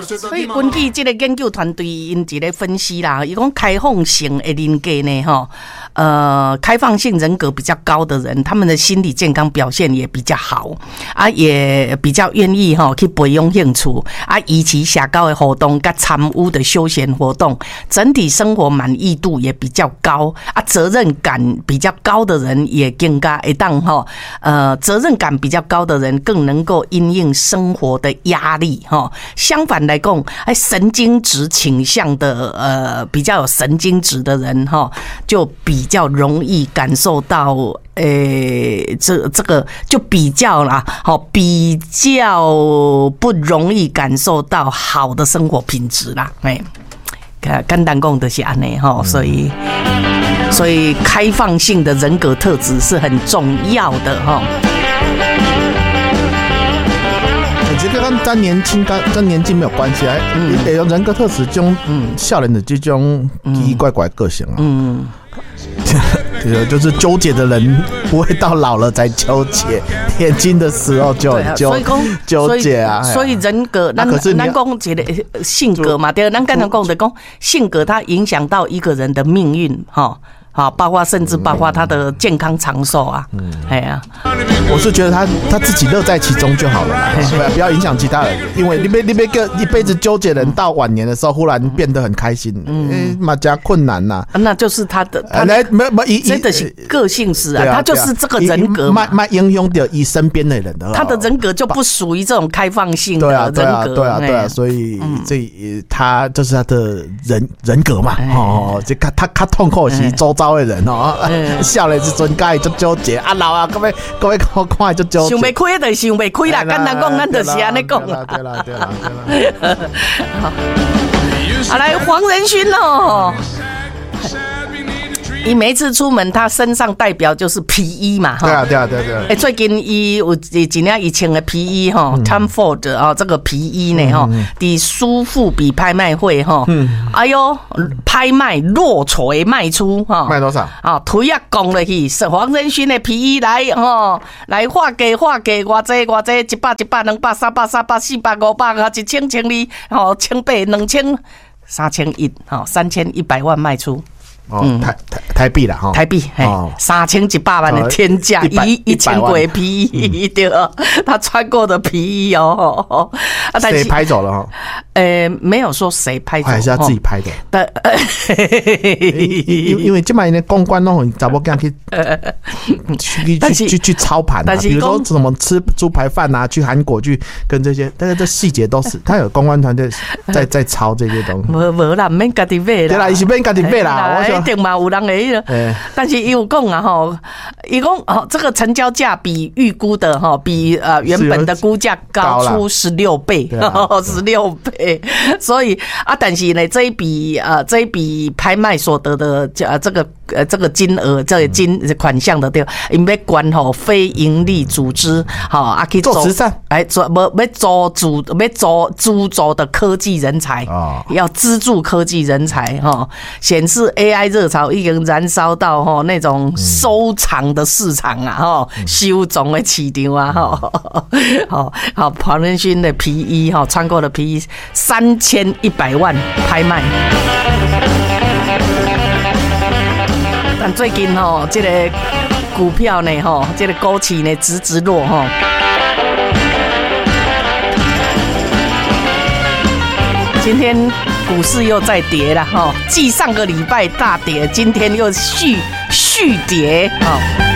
所以根据这个研究团队因一个分析啦，伊讲开放型的人格呢，开放性人格比较高的人，他们的心理健康表现也比较好啊，也比较愿意去培养兴趣啊，以及社交的活动跟参与的休闲活动，整体生活满意度也比较高啊，责任感比较高的人也更加会当责任感比较高的人更能够因应生活的压力相反来讲，神经质倾向的比较有神经质的人就比较容易感受到这个就比较啦，比较不容易感受到好的生活品质啦，简单讲就是这样，所以开放性的人格特质是很重要的这个跟年轻跟年纪没有关系，有人格特质这种少年的这种奇奇怪怪个性就是纠结的人不会到老了才纠结，年轻的时候就很纠结啊。 所以人格，咱讲一个性格嘛，对，咱刚才讲的讲性格，它影响到一个人的命运甚至包括他的健康长寿啊， 我是觉得他自己乐在其中就好了啦，不要影响其他人，因为你被一辈子纠结的人到晚年的时候忽然变得很开心，嘛加困难呐， 那就是他的真的是个性使他就是这个人格嘛， 影响到他身边的人的， 他的人格就不属于这种开放性的人格， 对啊，所以他就是他的人格嘛，这他痛苦是周遭的人少年时阵该就纠结啊，老啊各位看就纠结， 想袂开就想袂开啦，简单讲，咱就是安尼讲啦。对啦。好，来黄仁勋哦。伊每一次出门，他身上代表就是皮衣嘛， 对啊。 最近伊有一件伊穿的皮衣Tom Ford 这个皮衣呢伫苏富比拍卖会哎呦，拍卖落锤卖出卖多少？ 推啊讲落去，是黄仁勋的皮衣来划价，偌济100、100、200、300、400、500、1000、1200、2000、3100万卖出。 台币啦， 台币3100万的天价，1000块皮衣对，他穿过的皮衣谁拍走了没有说谁拍走， 还是他自己拍的。因为这摆的公关弄查某囝去操盘啊，比如说什么吃猪排饭啊，去韩国去跟这些，但是这细节都是他有公关团队在操这些东西。 无啦，免家己买啦。 对啦，伊是免家己买啦。 一定嘛有人会但是伊有讲伊讲这个成交价比预估的比原本的估价高出16倍，16倍。所以但是呢，这一笔拍卖所得的这个金额，这个款项的对，因要管非营利组织去做慈善， 要资助的科技人才要资助科技人才显示 AI 热潮已经燃烧到那种收藏的市场啊，收藏的市场啊，黄仁勋的皮衣穿过的皮衣3100万拍卖。但最近这个股票呢这个股市呢直落今天股市又在跌了继上个礼拜大跌，今天又续跌